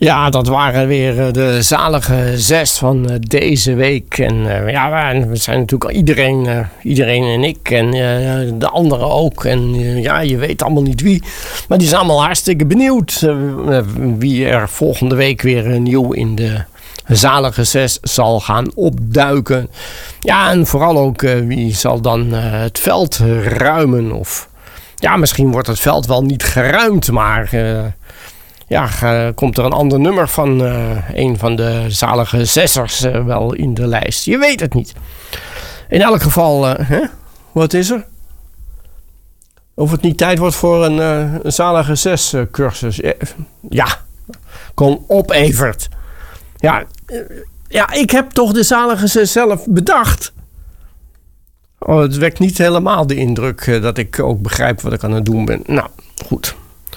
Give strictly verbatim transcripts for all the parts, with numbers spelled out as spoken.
Ja, dat waren weer de zalige zes van deze week. En uh, ja, we zijn natuurlijk iedereen, uh, iedereen en ik en uh, de anderen ook. En uh, ja, je weet allemaal niet wie. Maar die zijn allemaal hartstikke benieuwd uh, wie er volgende week weer nieuw in de zalige zes zal gaan opduiken. Ja, en vooral ook uh, wie zal dan uh, het veld ruimen. Of ja, misschien wordt het veld wel niet geruimd, maar... Uh, Ja, uh, komt er een ander nummer van uh, een van de zalige zessers uh, wel in de lijst. Je weet het niet. In elk geval, uh, hè? Wat is er? Of het niet tijd wordt voor een, uh, een zalige zes uh, cursus. Ja, kom op, Evert. Ja, uh, ja, ik heb toch de zalige zes zelf bedacht. Oh, het wekt niet helemaal de indruk uh, dat ik ook begrijp wat ik aan het doen ben. Nou, goed.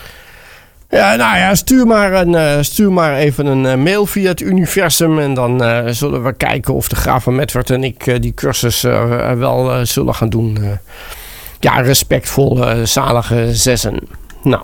Ja, nou ja, stuur maar, een, uh, stuur maar even een uh, mail via het universum. En dan uh, zullen we kijken of de Graaf van Medford en ik uh, die cursus uh, wel uh, zullen gaan doen. Uh, ja, respectvolle, uh, zalige zessen. Nou,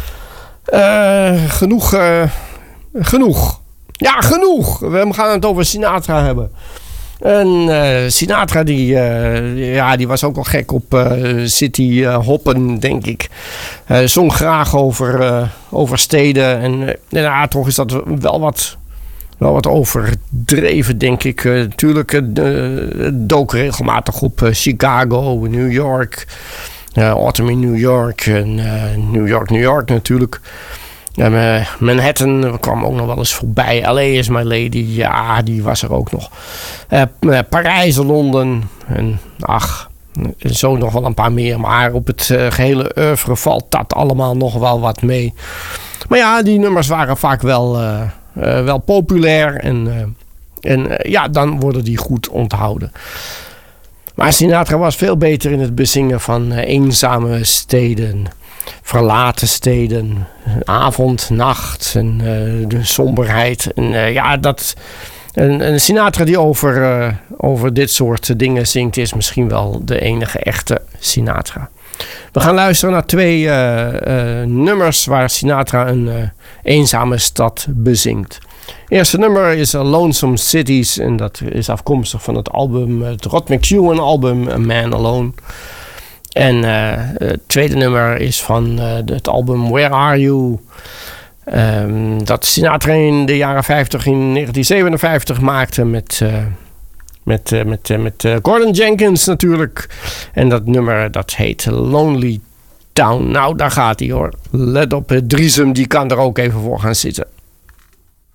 uh, genoeg. Uh, genoeg. Ja, genoeg. We gaan het over Sinatra hebben. En uh, Sinatra die, uh, ja, die was ook wel gek op uh, city uh, hoppen, denk ik. Hij zong graag over, uh, over steden. En uh, ja, toch is dat wel wat, wel wat overdreven, denk ik. Uh, natuurlijk, uh, dook regelmatig op uh, Chicago, New York. Uh, Autumn in New York. En uh, New York, New York natuurlijk. Ja, Manhattan kwam ook nog wel eens voorbij. L A is my lady. Ja, die was er ook nog. Uh, Parijs, Londen. En ach, zo nog wel een paar meer. Maar op het uh, gehele oeuvre valt dat allemaal nog wel wat mee. Maar ja, die nummers waren vaak wel, uh, uh, wel populair. En, uh, en uh, ja, dan worden die goed onthouden. Maar Sinatra was veel beter in het bezingen van uh, eenzame steden. Verlaten steden, avond, nacht en uh, de somberheid. En uh, ja, dat. Een, een Sinatra die over, uh, over dit soort dingen zingt, is misschien wel de enige echte Sinatra. We gaan luisteren naar twee uh, uh, nummers waar Sinatra een uh, eenzame stad bezingt. Het eerste nummer is Lonesome Cities en dat is afkomstig van het album, het Rod McEwen album A Man Alone. En uh, het tweede nummer is van uh, het album Where Are You? Um, dat Sinatra in de jaren vijftig, in negentien zevenenvijftig maakte met, uh, met, uh, met, uh, met uh, Gordon Jenkins natuurlijk. En dat nummer dat heet Lonely Town. Nou, daar gaat hij hoor. Let op, Driesem die kan er ook even voor gaan zitten.